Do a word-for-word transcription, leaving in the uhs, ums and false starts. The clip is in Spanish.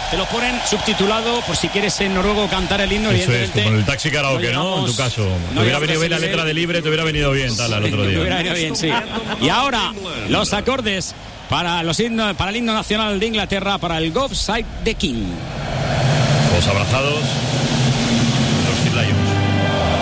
te lo ponen subtitulado por si quieres en noruego cantar el himno. Eso es, como en el taxi karaoke, ¿no? ¿no? En tu caso. No te hubiera venido bien la letra de Libre, te hubiera venido bien, tal, al otro día. Te hubiera venido bien, sí. Y ahora, los acordes para, los himno, para el himno nacional de Inglaterra, para el God Save the King. Los abrazados.